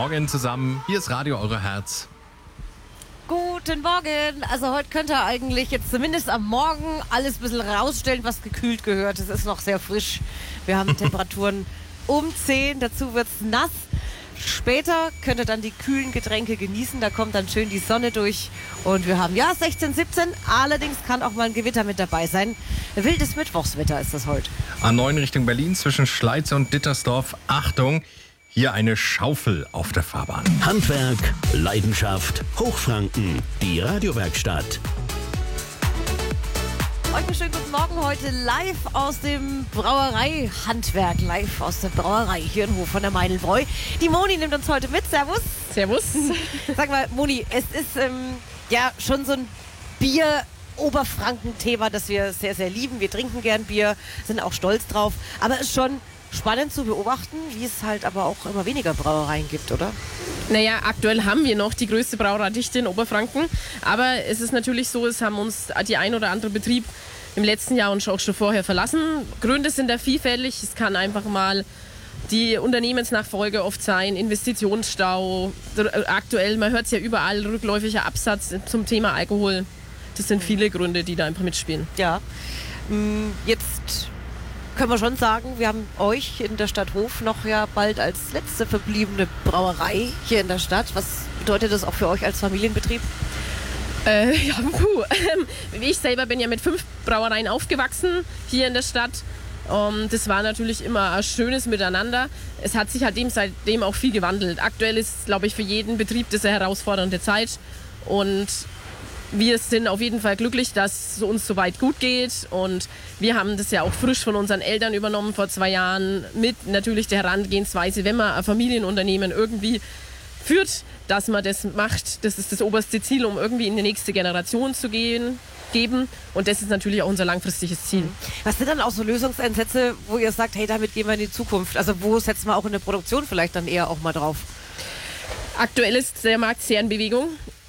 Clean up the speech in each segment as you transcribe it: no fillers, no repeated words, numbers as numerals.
Morgen zusammen. Hier ist Radio Eure Herz. Guten Morgen. Also heute könnt ihr eigentlich jetzt zumindest am Morgen alles ein bisschen rausstellen, was gekühlt gehört. Es ist noch sehr frisch. Wir haben Temperaturen um 10. Dazu wird es nass. Später könnt ihr dann die kühlen Getränke genießen. Da kommt dann schön die Sonne durch. Und wir haben 16, 17. Allerdings kann auch mal ein Gewitter mit dabei sein. Wildes Mittwochswetter ist das heute. A9 Richtung Berlin zwischen Schleiz und Dittersdorf. Achtung, hier eine Schaufel auf der Fahrbahn. Handwerk, Leidenschaft, Hochfranken, die Radiowerkstatt. Euch einen schönen guten Morgen, heute live aus dem Brauereihandwerk, live aus der Brauerei hier in Hof von der Meidelbräu. Die Moni nimmt uns heute mit, servus. Servus. Sag mal, Moni, es ist schon so ein Bier-Oberfranken-Thema, das wir sehr, sehr lieben. Wir trinken gern Bier, sind auch stolz drauf, aber es ist schon spannend zu beobachten, wie es halt aber auch immer weniger Brauereien gibt, oder? Naja, aktuell haben wir noch die größte Brauereidichte in Oberfranken. Aber es ist natürlich so, es haben uns die ein oder andere Betrieb im letzten Jahr und auch schon vorher verlassen. Gründe sind da vielfältig. Es kann einfach mal die Unternehmensnachfolge oft sein, Investitionsstau. Aktuell, man hört es ja überall, rückläufiger Absatz zum Thema Alkohol. Das sind viele Gründe, die da einfach mitspielen. Ja, jetzt können wir schon sagen, wir haben euch in der Stadt Hof noch ja bald als letzte verbliebene Brauerei hier in der Stadt. Was bedeutet das auch für euch als Familienbetrieb? Ich selber bin ja mit 5 Brauereien aufgewachsen hier in der Stadt. Das war natürlich immer ein schönes Miteinander. Es hat sich halt seitdem auch viel gewandelt. Aktuell ist, glaube ich, für jeden Betrieb das eine herausfordernde Zeit. Und wir sind auf jeden Fall glücklich, dass es uns soweit gut geht, und wir haben das ja auch frisch von unseren Eltern übernommen vor 2 Jahren mit natürlich der Herangehensweise, wenn man ein Familienunternehmen irgendwie führt, dass man das macht. Das ist das oberste Ziel, um irgendwie in die nächste Generation zu geben, und das ist natürlich auch unser langfristiges Ziel. Was sind dann auch so Lösungsansätze, wo ihr sagt, hey, damit gehen wir in die Zukunft? Also wo setzen wir auch in der Produktion vielleicht dann eher auch mal drauf? Aktuell ist der Markt sehr in Bewegung.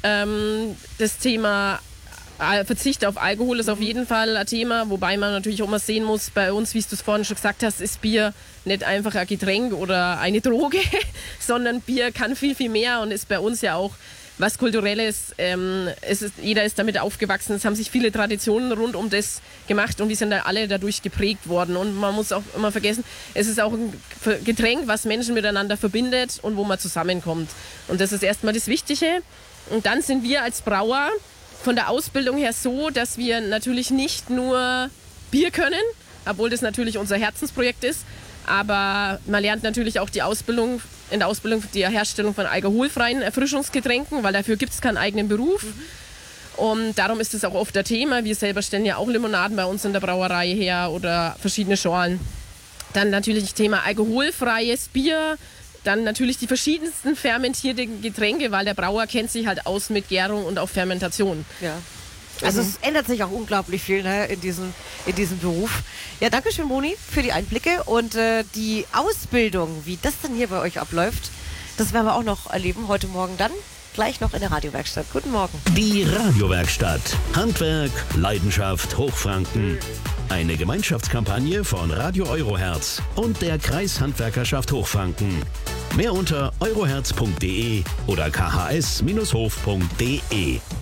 Das Thema Verzicht auf Alkohol ist auf jeden Fall ein Thema, wobei man natürlich auch mal sehen muss, bei uns, wie du es vorhin schon gesagt hast, ist Bier nicht einfach ein Getränk oder eine Droge, sondern Bier kann viel, viel mehr und ist bei uns ja auch was Kulturelles. Jeder ist damit aufgewachsen, es haben sich viele Traditionen rund um das gemacht und die sind da alle dadurch geprägt worden. Und man muss auch immer vergessen, es ist auch ein Getränk, was Menschen miteinander verbindet und wo man zusammenkommt. Und das ist erstmal das Wichtige. Und dann sind wir als Brauer von der Ausbildung her so, dass wir natürlich nicht nur Bier können, obwohl das natürlich unser Herzensprojekt ist, aber man lernt natürlich auch in der Ausbildung die Herstellung von alkoholfreien Erfrischungsgetränken, weil dafür gibt es keinen eigenen Beruf. Und darum ist es auch oft ein Thema. Wir selber stellen ja auch Limonaden bei uns in der Brauerei her oder verschiedene Schorlen. Dann natürlich das Thema alkoholfreies Bier. Dann natürlich die verschiedensten fermentierten Getränke, weil der Brauer kennt sich halt aus mit Gärung und auch Fermentation. Ja. Also es ändert sich auch unglaublich viel, ne, in diesem Beruf. Ja, danke schön, Moni, für die Einblicke. Und die Ausbildung, wie das dann hier bei euch abläuft, das werden wir auch noch erleben heute Morgen dann. Gleich noch in der Radiowerkstatt. Guten Morgen. Die Radiowerkstatt. Handwerk, Leidenschaft, Hochfranken. Eine Gemeinschaftskampagne von Radio Euroherz und der Kreishandwerkerschaft Hochfranken. Mehr unter euroherz.de oder khs-hof.de.